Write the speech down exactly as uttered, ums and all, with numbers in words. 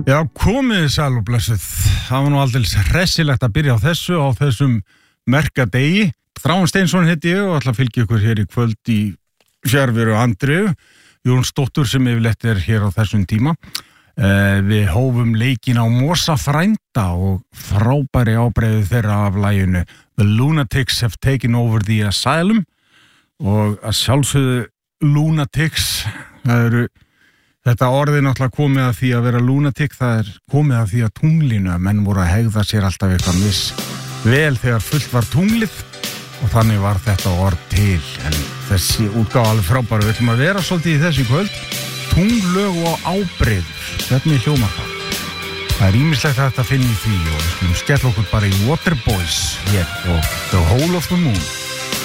Já, komið sæl og blessuð. Það var nú aldeilis hressilegt að byrja á þessu, á þessum merka degi. Þráinn Steinsson heiti ég og ætla að fylgja ykkur hér í kvöld í fjarveru Andreu Jónsdóttur sem yfirleitt er hér á þessum tíma. Eh, við hófum leikinn á Mosa frænda og frábæri ábreiðu þeirra af laginu The Lunatics Have Taken Over the Asylum og að sjálfsögðu Lunatics, það eru Þetta orðið náttúrulega komið að því að vera lunatic, það er komið að því að tunglinu að menn voru að hegða sér alltaf eitthvað miss vel þegar fullt var tunglið og þannig var þetta orð til. En þessi útgáfa alveg frábæru, við ætlum að vera svolítið í þessu kvöld, tunglög og ábreiður, hvernig hljómar það? Það er ýmislegt hægt að finna í því og við skulum skella okkur bara í Waterboys hér og The Hole of the Moon.